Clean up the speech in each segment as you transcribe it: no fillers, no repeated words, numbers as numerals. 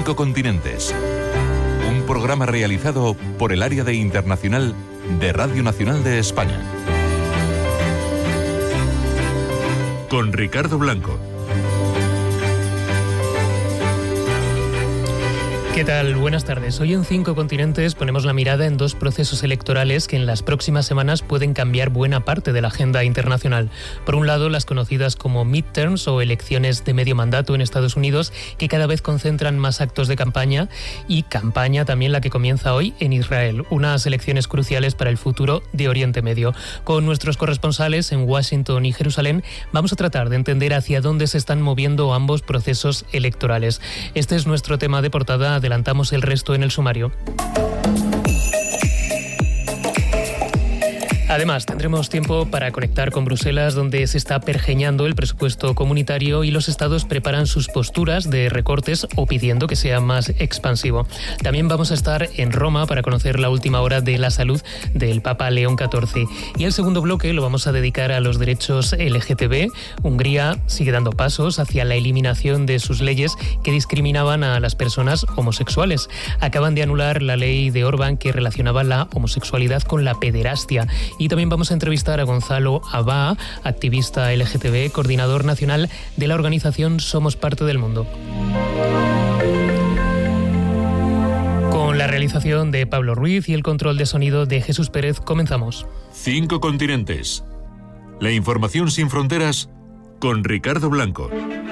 5 continentes. Un programa realizado por el Área de Internacional de Radio Nacional de España. Con Ricardo Blanco. ¿Qué tal? Buenas tardes. Hoy en 5 continentes ponemos la mirada en dos procesos electorales que en las próximas semanas pueden cambiar buena parte de la agenda internacional. Por un lado, las conocidas como midterms o elecciones de medio mandato en Estados Unidos, que cada vez concentran más actos de campaña, y campaña también la que comienza hoy en Israel, unas elecciones cruciales para el futuro de Oriente Medio. Con nuestros corresponsales en Washington y Jerusalén vamos a tratar de entender hacia dónde se están moviendo ambos procesos electorales. Este es nuestro tema de portada. Adelantamos el resto en el sumario. Además, tendremos tiempo para conectar con Bruselas, donde se está pergeñando el presupuesto comunitario y los estados preparan sus posturas de recortes o pidiendo que sea más expansivo. También vamos a estar en Roma para conocer la última hora de la salud del Papa León XIV. Y el segundo bloque lo vamos a dedicar a los derechos LGTB. Hungría sigue dando pasos hacia la eliminación de sus leyes que discriminaban a las personas homosexuales. Acaban de anular la ley de Orbán que relacionaba la homosexualidad con la pederastia. Y también vamos a entrevistar a Gonzalo Abá, activista LGTB, coordinador nacional de la organización Somos Parte del Mundo. Con la realización de Pablo Ruiz y el control de sonido de Jesús Pérez, comenzamos. 5 continentes. La información sin fronteras con Ricardo Blanco.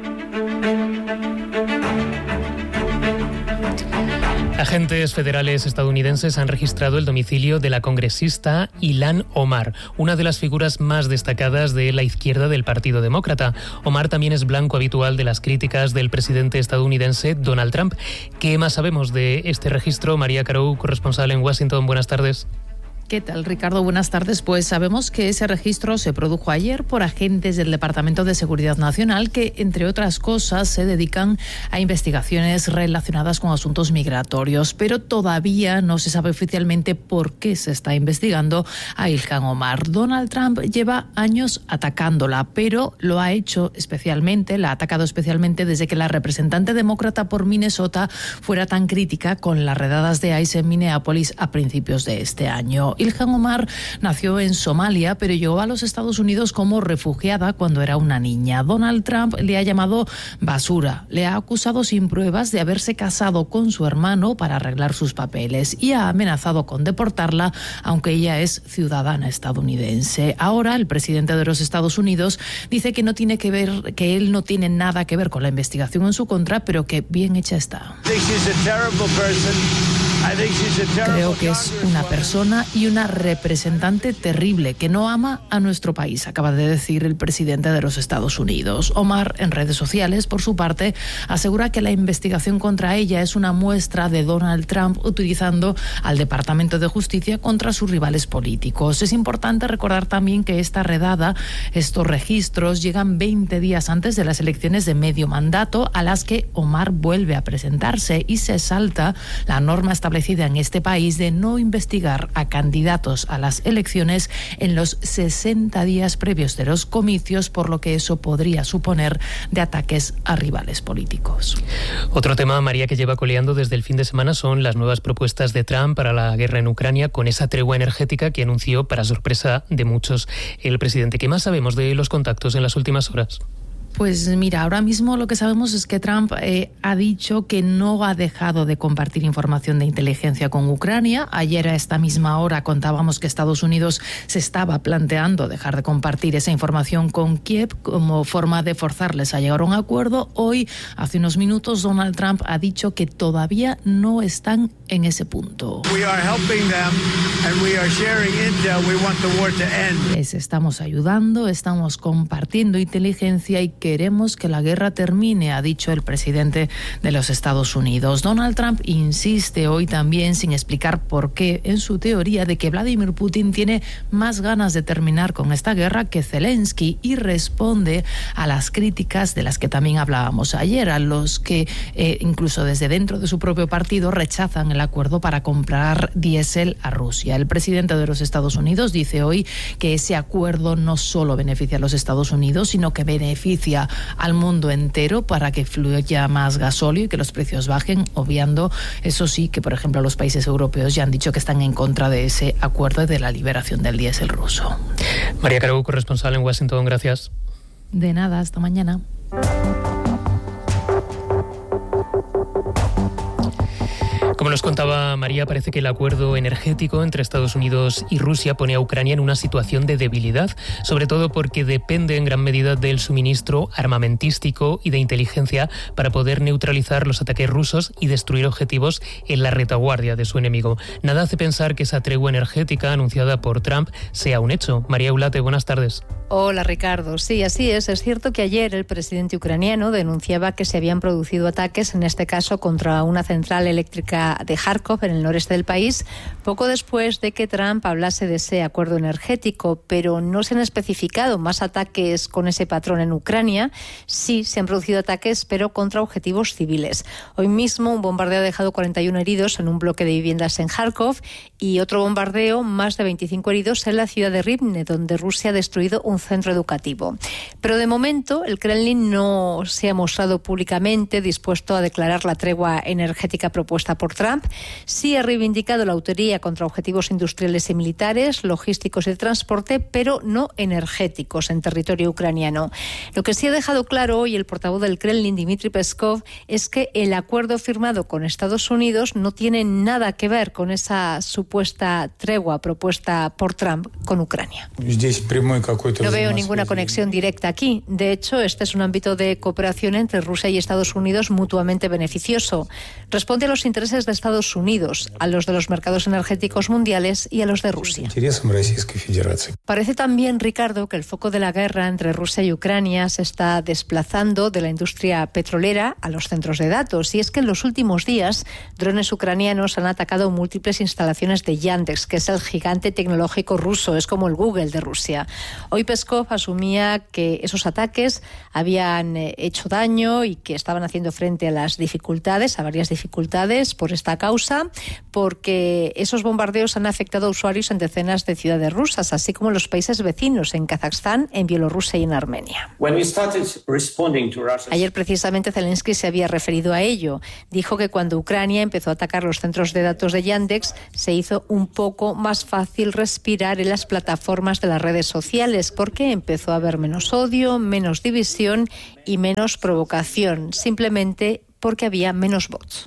Agentes federales estadounidenses han registrado el domicilio de la congresista Ilhan Omar, una de las figuras más destacadas de la izquierda del Partido Demócrata. Omar también es blanco habitual de las críticas del presidente estadounidense Donald Trump. ¿Qué más sabemos de este registro? María Carou, corresponsal en Washington. Buenas tardes. ¿Qué tal, Ricardo? Buenas tardes. Pues sabemos que ese registro se produjo ayer por agentes del Departamento de Seguridad Nacional que, entre otras cosas, se dedican a investigaciones relacionadas con asuntos migratorios. Pero todavía no se sabe oficialmente por qué se está investigando a Ilhan Omar. Donald Trump lleva años atacándola, pero lo ha hecho especialmente, la ha atacado especialmente desde que la representante demócrata por Minnesota fuera tan crítica con las redadas de ICE en Minneapolis a principios de este año. Ilhan Omar nació en Somalia, pero llegó a los Estados Unidos como refugiada cuando era una niña. Donald Trump le ha llamado basura, le ha acusado sin pruebas de haberse casado con su hermano para arreglar sus papeles y ha amenazado con deportarla, aunque ella es ciudadana estadounidense. Ahora el presidente de los Estados Unidos dice que no tiene que ver, que él no tiene nada que ver con la investigación en su contra, pero que bien hecha está. Creo que es una persona y una representante terrible que no ama a nuestro país, acaba de decir el presidente de los Estados Unidos. Omar, en redes sociales, por su parte, asegura que la investigación contra ella es una muestra de Donald Trump utilizando al Departamento de Justicia contra sus rivales políticos. Es importante recordar también que esta redada, estos registros, llegan 20 días antes de las elecciones de medio mandato a las que Omar vuelve a presentarse y se salta la norma establecida en este país de no investigar a candidatos a las elecciones en los 60 días previos de los comicios, por lo que eso podría suponer de ataques a rivales políticos. Otro tema, María, que lleva coleando desde el fin de semana son las nuevas propuestas de Trump para la guerra en Ucrania, con esa tregua energética que anunció para sorpresa de muchos el presidente. ¿Qué más sabemos de los contactos en las últimas horas? Pues mira, ahora mismo lo que sabemos es que Trump ha dicho que no ha dejado de compartir información de inteligencia con Ucrania. Ayer a esta misma hora contábamos que Estados Unidos se estaba planteando dejar de compartir esa información con Kiev como forma de forzarles a llegar a un acuerdo. Hoy, hace unos minutos, Donald Trump ha dicho que todavía no están en ese punto. Les estamos ayudando, estamos compartiendo inteligencia y queremos que la guerra termine, ha dicho el presidente de los Estados Unidos. Donald Trump insiste hoy también, sin explicar por qué, en su teoría de que Vladimir Putin tiene más ganas de terminar con esta guerra que Zelensky, y responde a las críticas de las que también hablábamos ayer, a los que incluso desde dentro de su propio partido rechazan el acuerdo para comprar diésel a Rusia. El presidente de los Estados Unidos dice hoy que ese acuerdo no solo beneficia a los Estados Unidos, sino que beneficia hacia al mundo entero para que fluya más gasóleo y que los precios bajen, obviando, eso sí, que por ejemplo los países europeos ya han dicho que están en contra de ese acuerdo de la liberación del diésel ruso. María Caro, corresponsal en Washington, gracias. De nada, hasta mañana. Como nos contaba María, parece que el acuerdo energético entre Estados Unidos y Rusia pone a Ucrania en una situación de debilidad, sobre todo porque depende en gran medida del suministro armamentístico y de inteligencia para poder neutralizar los ataques rusos y destruir objetivos en la retaguardia de su enemigo. Nada hace pensar que esa tregua energética anunciada por Trump sea un hecho. María Ulate, buenas tardes. Hola Ricardo, sí, así es. Es cierto que ayer el presidente ucraniano denunciaba que se habían producido ataques, en este caso contra una central eléctrica de Kharkov, en el noreste del país, poco después de que Trump hablase de ese acuerdo energético, pero no se han especificado más ataques con ese patrón en Ucrania. Sí, se han producido ataques, pero contra objetivos civiles. Hoy mismo un bombardeo ha dejado 41 heridos en un bloque de viviendas en Kharkov y otro bombardeo, más de 25 heridos en la ciudad de Rivne, donde Rusia ha destruido un centro educativo. Pero de momento el Kremlin no se ha mostrado públicamente dispuesto a declarar la tregua energética propuesta por Trump. Sí ha reivindicado la autoría contra objetivos industriales y militares, logísticos y de transporte, pero no energéticos en territorio ucraniano. Lo que sí ha dejado claro hoy el portavoz del Kremlin, Dmitry Peskov, es que el acuerdo firmado con Estados Unidos no tiene nada que ver con esa supuesta tregua propuesta por Trump con Ucrania. No veo ninguna conexión directa aquí. De hecho, este es un ámbito de cooperación entre Rusia y Estados Unidos mutuamente beneficioso. Responde a los intereses de Estados Unidos, a los de los mercados energéticos mundiales y a los de Rusia. Parece también, Ricardo, que el foco de la guerra entre Rusia y Ucrania se está desplazando de la industria petrolera a los centros de datos. Y es que en los últimos días, drones ucranianos han atacado múltiples instalaciones de Yandex, que es el gigante tecnológico ruso, es como el Google de Rusia. Hoy Peskov asumía que esos ataques habían hecho daño y que estaban haciendo frente a las dificultades, a varias dificultades por esta causa, porque esos bombardeos han afectado a usuarios en decenas de ciudades rusas, así como en los países vecinos, en Kazajstán, en Bielorrusia y en Armenia. Ayer precisamente Zelensky se había referido a ello. Dijo que cuando Ucrania empezó a atacar los centros de datos de Yandex, se hizo un poco más fácil respirar en las plataformas de las redes sociales, porque empezó a haber menos odio, menos división y menos provocación, simplemente porque había menos bots.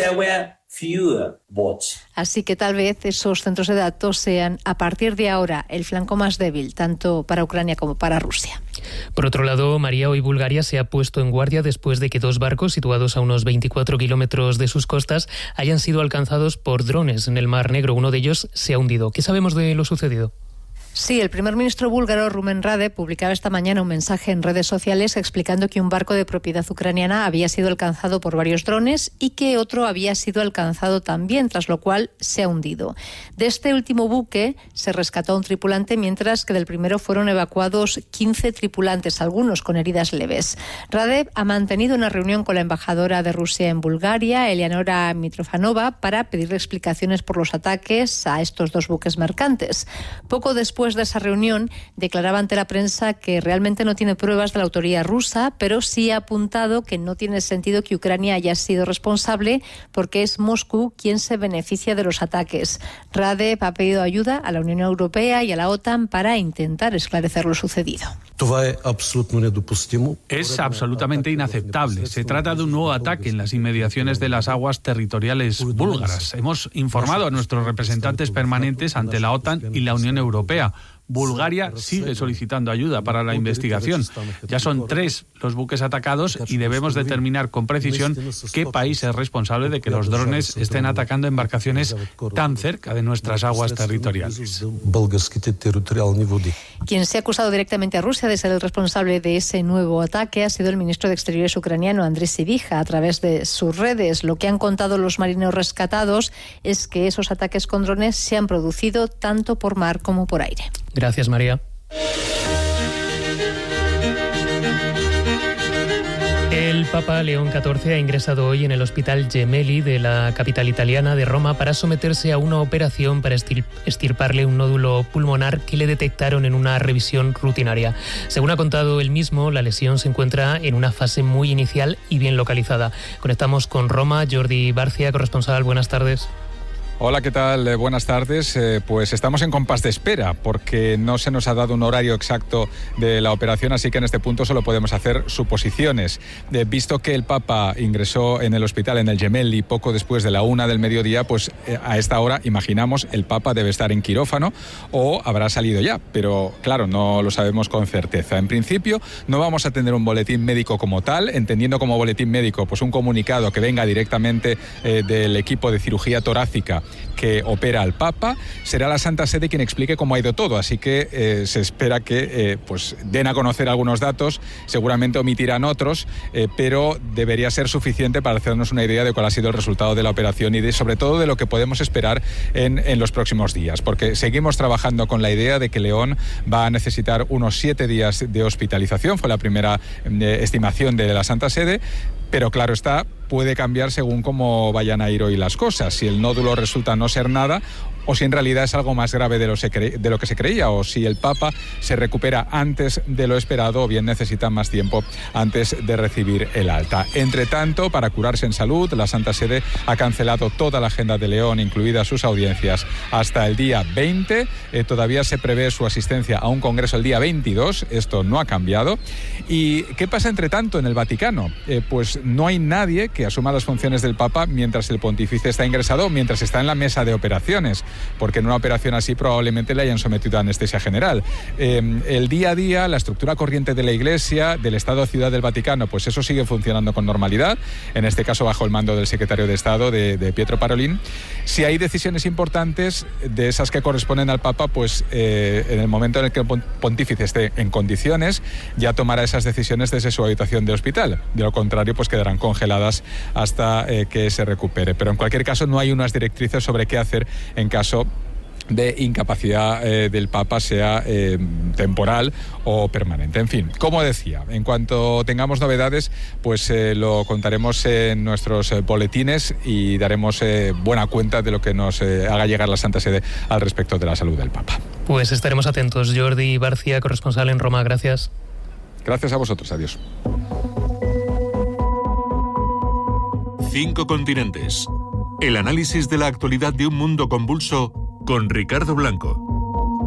Así que tal vez esos centros de datos sean, a partir de ahora, el flanco más débil, tanto para Ucrania como para Rusia. Por otro lado, María, hoy Bulgaria se ha puesto en guardia después de que dos barcos situados a unos 24 kilómetros de sus costas hayan sido alcanzados por drones en el Mar Negro. Uno de ellos se ha hundido. ¿Qué sabemos de lo sucedido? Sí, el primer ministro búlgaro Rumen Rade publicaba esta mañana un mensaje en redes sociales explicando que un barco de propiedad ucraniana había sido alcanzado por varios drones y que otro había sido alcanzado también, tras lo cual se ha hundido. De este último buque se rescató a un tripulante, mientras que del primero fueron evacuados 15 tripulantes, algunos con heridas leves. Rade ha mantenido una reunión con la embajadora de Rusia en Bulgaria, Eleonora Mitrofanova, para pedirle explicaciones por los ataques a estos dos buques mercantes. Poco después de esa reunión, declaraba ante la prensa que realmente no tiene pruebas de la autoría rusa, pero sí ha apuntado que no tiene sentido que Ucrania haya sido responsable porque es Moscú quien se beneficia de los ataques. Radev ha pedido ayuda a la Unión Europea y a la OTAN para intentar esclarecer lo sucedido. Es absolutamente inaceptable. Se trata de un nuevo ataque en las inmediaciones de las aguas territoriales búlgaras. Hemos informado a nuestros representantes permanentes ante la OTAN y la Unión Europea. Bulgaria sigue solicitando ayuda para la investigación. Ya son 3 los buques atacados y debemos determinar con precisión qué país es responsable de que los drones estén atacando embarcaciones tan cerca de nuestras aguas territoriales. Quien se ha acusado directamente a Rusia de ser el responsable de ese nuevo ataque ha sido el ministro de Exteriores ucraniano, Andriy Sybiha, a través de sus redes. Lo que han contado los marineros rescatados es que esos ataques con drones se han producido tanto por mar como por aire. Gracias, María. El Papa León XIV ha ingresado hoy en el Hospital Gemelli de la capital italiana de Roma para someterse a una operación para extirparle un nódulo pulmonar que le detectaron en una revisión rutinaria. Según ha contado él mismo, la lesión se encuentra en una fase muy inicial y bien localizada. Conectamos con Roma. Jordi Barcia, corresponsal, buenas tardes. Hola, ¿qué tal? Buenas tardes. Pues estamos en compás de espera porque no se nos ha dado un horario exacto de la operación, así que en este punto solo podemos hacer suposiciones. Visto que el Papa ingresó en el hospital, en el Gemelli, poco después de la 1 del mediodía, pues a esta hora, imaginamos, el Papa debe estar en quirófano o habrá salido ya, pero claro, no lo sabemos con certeza. En principio, no vamos a tener un boletín médico como tal, entendiendo como boletín médico pues un comunicado que venga directamente del equipo de cirugía torácica que opera al Papa. Será la Santa Sede quien explique cómo ha ido todo, así que se espera que pues den a conocer algunos datos, seguramente omitirán otros, pero debería ser suficiente para hacernos una idea de cuál ha sido el resultado de la operación y sobre todo de lo que podemos esperar en los próximos días, porque seguimos trabajando con la idea de que León va a necesitar unos 7 días de hospitalización, fue la primera estimación de la Santa Sede, pero claro está, puede cambiar según cómo vayan a ir hoy las cosas, si el nódulo resulta no ser nada o si en realidad es algo más grave de lo que se creía, o si el Papa se recupera antes de lo esperado o bien necesita más tiempo antes de recibir el alta. Entre tanto, para curarse en salud, la Santa Sede ha cancelado toda la agenda de León, incluidas sus audiencias, hasta el día 20. Todavía se prevé su asistencia a un congreso el día 22, esto no ha cambiado. ¿Y qué pasa entre tanto en el Vaticano? Pues no hay nadie que asuma las funciones del Papa mientras el pontífice está ingresado, mientras está en la mesa de operaciones, porque en una operación así probablemente le hayan sometido a anestesia general. El día a día, la estructura corriente de la Iglesia, del Estado-Ciudad del Vaticano, pues eso sigue funcionando con normalidad, en este caso bajo el mando del secretario de Estado, de Pietro Parolin. Si hay decisiones importantes de esas que corresponden al Papa, pues en el momento en el que el pontífice esté en condiciones, ya tomará esas decisiones desde su habitación de hospital. De lo contrario, pues quedarán congeladas hasta que se recupere. Pero en cualquier caso no hay unas directrices sobre qué hacer en caso de incapacidad del Papa, sea temporal o permanente. En fin, como decía, en cuanto tengamos novedades, pues lo contaremos en nuestros boletines y daremos buena cuenta de lo que nos haga llegar la Santa Sede al respecto de la salud del Papa. Pues estaremos atentos. Jordi Barcia, corresponsal en Roma, gracias. Gracias a vosotros, adiós. 5 continentes. El análisis de la actualidad de un mundo convulso con Ricardo Blanco.